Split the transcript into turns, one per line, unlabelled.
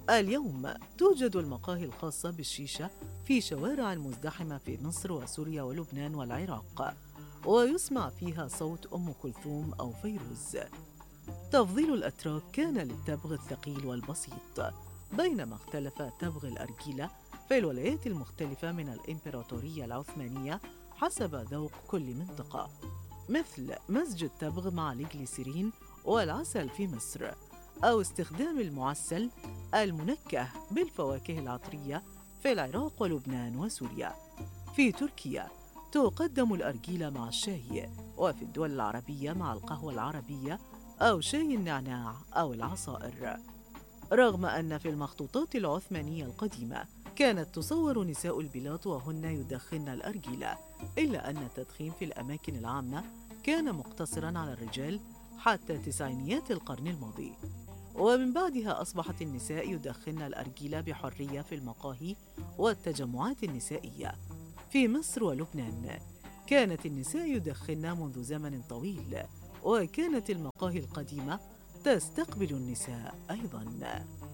اليوم توجد المقاهي الخاصة بالشيشة في شوارع مزدحمة في مصر وسوريا ولبنان والعراق، ويسمع فيها صوت أم كلثوم أو فيروز. تفضيل الأتراك كان للتبغ الثقيل والبسيط، بينما اختلف تبغ الأرجيلة في الولايات المختلفة من الإمبراطورية العثمانية حسب ذوق كل منطقة، مثل مزج التبغ مع الجليسرين والعسل في مصر، أو استخدام المعسل المنكه بالفواكه العطرية في العراق ولبنان وسوريا. في تركيا تقدم الأرجيلة مع الشاي، وفي الدول العربية مع القهوة العربية أو شاي النعناع أو العصائر. رغم أن في المخطوطات العثمانية القديمة كانت تصور نساء البلاط وهن يدخن الأرجيلة، إلا أن التدخين في الأماكن العامة كان مقتصرا على الرجال حتى تسعينيات القرن الماضي، ومن بعدها أصبحت النساء يدخن الأرجيلة بحرية في المقاهي والتجمعات النسائية. في مصر ولبنان كانت النساء يدخن منذ زمن طويل، وكانت المقاهي القديمة تستقبل النساء أيضاً.